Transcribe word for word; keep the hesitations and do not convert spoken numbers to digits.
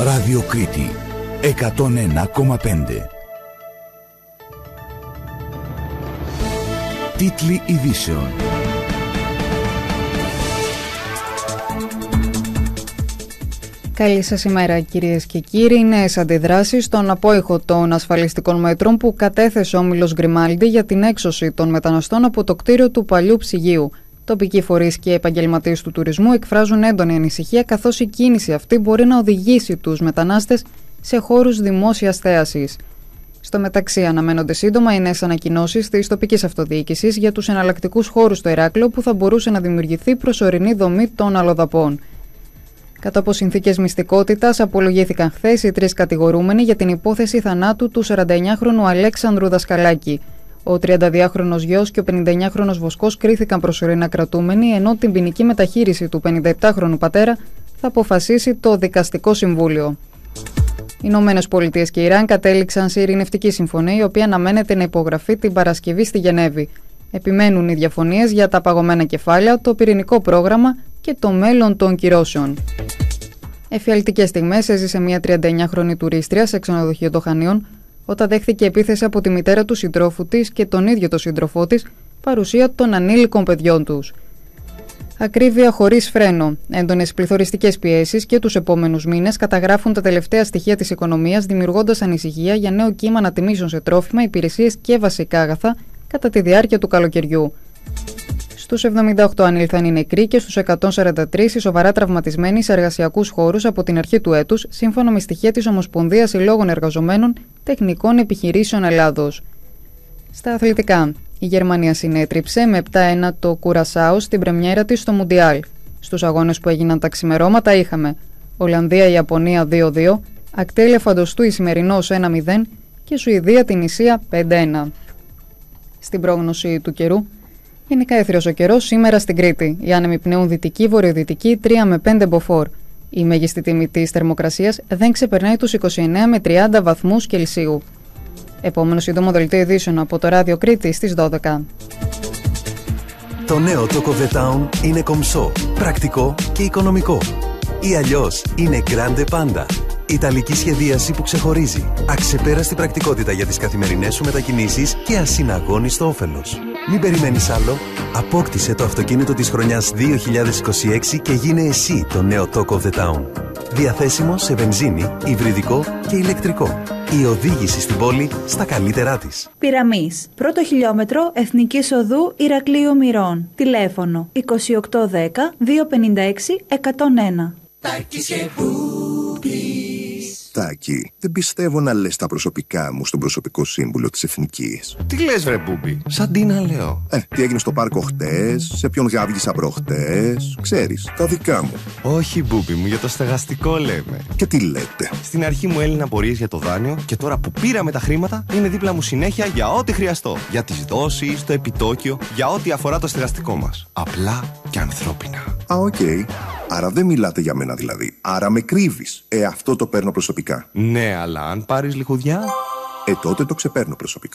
Ράδιο Κρήτη εκατόν ένα κόμμα πέντε. Τίτλοι ειδήσεων. Καλή σας ημέρα κυρίες και κύριοι. Νέες αντιδράσεις στον απόϊχο των ασφαλιστικών μέτρων που κατέθεσε ο Όμιλος Γκριμάλντι για την έξωση των μεταναστών από το κτίριο του παλιού ψυγείου. Τοπικοί φορείς και επαγγελματίες του τουρισμού εκφράζουν έντονη ανησυχία, καθώς η κίνηση αυτή μπορεί να οδηγήσει τους μετανάστες σε χώρους δημόσιας θέασης. Στο μεταξύ, αναμένονται σύντομα οι νέες ανακοινώσεις της τοπικής αυτοδιοίκησης για τους εναλλακτικούς χώρους στο Ηράκλειο, που θα μπορούσε να δημιουργηθεί προσωρινή δομή των αλλοδαπών. Κατά από συνθήκες μυστικότητας, απολογήθηκαν χθες οι τρεις κατηγορούμενοι για την υπόθεση θανάτου του σαρανταεννιάχρονου Αλέξανδρου Δασκαλάκη. Ο τριανταδυάχρονος γιος και ο πενηνταεννιάχρονος βοσκός κρίθηκαν προσωρινά κρατούμενοι, ενώ την ποινική μεταχείριση του πενηνταεπτάχρονου πατέρα θα αποφασίσει το Δικαστικό Συμβούλιο. Οι Ηνωμένες Πολιτείες και Ιράν κατέληξαν σε ειρηνευτική συμφωνία, η οποία αναμένεται να υπογραφεί την Παρασκευή στη Γενέβη. Επιμένουν οι διαφωνίες για τα παγωμένα κεφάλαια, το πυρηνικό πρόγραμμα και το μέλλον των κυρώσεων. Εφιαλτικές στιγμές έζησε μια τριανταεννιάχρονη τουρίστρια σε ξενοδοχείο των Χανίων, όταν δέχθηκε επίθεση από τη μητέρα του συντρόφου της και τον ίδιο τον σύντροφό της, παρουσία των ανήλικων παιδιών τους. Ακρίβεια χωρίς φρένο. Έντονες πληθωριστικές πιέσεις και τους επόμενους μήνες καταγράφουν τα τελευταία στοιχεία της οικονομίας, δημιουργώντας ανησυχία για νέο κύμα ανατιμήσεων σε τρόφιμα, υπηρεσίες και βασικά αγαθά κατά τη διάρκεια του καλοκαιριού. Στους εβδομήντα οκτώ ανήλθαν οι νεκροί και στους εκατόν σαράντα τρεις οι σοβαρά τραυματισμένοι σε εργασιακούς χώρους από την αρχή του έτους, σύμφωνα με στοιχεία της Ομοσπονδίας Συλλόγων Εργαζομένων Τεχνικών Επιχειρήσεων Ελλάδος. Στα αθλητικά, η Γερμανία συνέτριψε με επτά ένα το Κουρασάο στην πρεμιέρα της στο Μουντιάλ. Στους αγώνες που έγιναν τα ξημερώματα είχαμε Ολλανδία-Ιαπωνία δύο δύο, Ακτή Ελεφαντοστού Ισημερινός ένα μηδέν και Σουηδία-Τινησία πέντε ένα. Στην πρόγνωση του καιρού, γενικά έθριος ο καιρός σήμερα στην Κρήτη. Οι άνεμοι πνέουν δυτική, βορειοδυτική τρία με πέντε μποφόρ. Η μέγιστη τιμή της θερμοκρασίας δεν ξεπερνάει τους είκοσι εννέα με τριάντα βαθμούς Κελσίου. Επόμενο σύντομο δελτίο ειδήσεων από το Ράδιο Κρήτη στις δώδεκα. Το νέο Talk of the Town είναι κομψό, πρακτικό και οικονομικό. Ή αλλιώς είναι grande πάντα. Ιταλική σχεδίαση που ξεχωρίζει. Αξεπέραστη πρακτικότητα για τις καθημερινές σου μετακινήσεις και ασυναγώνιστο όφελος. Μην περιμένεις άλλο. Απόκτησε το αυτοκίνητο της χρονιάς δύο χιλιάδες είκοσι έξι και γίνε εσύ το νέο Talk of the Town. Διαθέσιμο σε βενζίνη, υβριδικό και ηλεκτρικό. Η οδήγηση στην πόλη στα καλύτερά της. Πειραμής. Πρώτο χιλιόμετρο Εθνικής Οδού Ηρακλείου Μυρών. Τηλέφωνο είκοσι οκτώ δέκα διακόσια πενήντα έξι εκατόν ένα. Τάκη, δεν πιστεύω να λες τα προσωπικά μου στον προσωπικό σύμβουλο της Εθνικής. Τι λες βρε Μπούμπι, σαν τι να λέω. Ε, τι έγινε στο πάρκο χτες, σε ποιον γάβγισα προχτές, ξέρεις, τα δικά μου. Όχι Μπούμπι μου, για το στεγαστικό λέμε. Και τι λέτε. Στην αρχή μου έλυναν απορίες για το δάνειο και τώρα που πήραμε τα χρήματα είναι δίπλα μου συνέχεια για ό,τι χρειαστώ. Για τις δόσεις, το επιτόκιο, για ό,τι αφορά το στεγαστικό μας. Απλά και ανθρώπινα. Α, οκ. Okay. Άρα δεν μιλάτε για μένα δηλαδή. Άρα με κρύβεις. Ε, αυτό το παίρνω προσωπικά. Ναι, αλλά αν πάρεις λιχουδιά... Ε, τότε το ξεπέρνω προσωπικά.